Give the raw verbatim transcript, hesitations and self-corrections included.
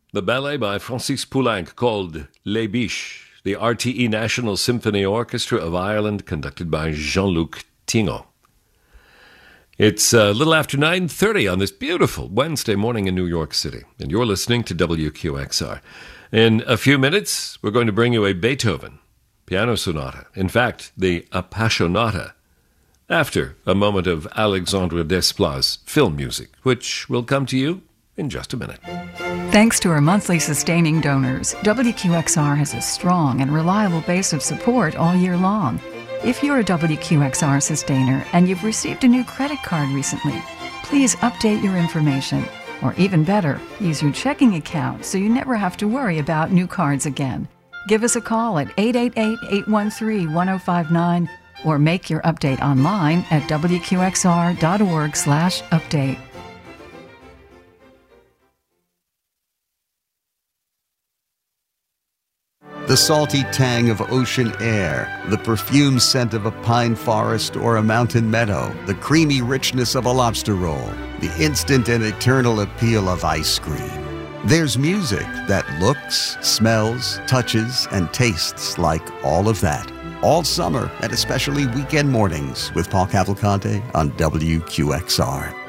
the ballet by Francis Poulenc called Les Biches, the R T E National Symphony Orchestra of Ireland, conducted by Jean-Luc Tingot. It's a little after nine thirty on this beautiful Wednesday morning in New York City, and you're listening to W Q X R. In a few minutes, we're going to bring you a Beethoven piano sonata, in fact, the Appassionata, after a moment of Alexandre Desplat's film music, which will come to you in just a minute. Thanks to our monthly sustaining donors, W Q X R has a strong and reliable base of support all year long. If you're a W Q X R sustainer and you've received a new credit card recently, please update your information. Or even better, use your checking account so you never have to worry about new cards again. Give us a call at eight eight eight, eight one three, one zero five nine or make your update online at W Q X R dot org slash update. The salty tang of ocean air, the perfume scent of a pine forest or a mountain meadow, the creamy richness of a lobster roll, the instant and eternal appeal of ice cream. There's music that looks, smells, touches, and tastes like all of that. All summer and especially weekend mornings with Paul Cavalcante on W Q X R.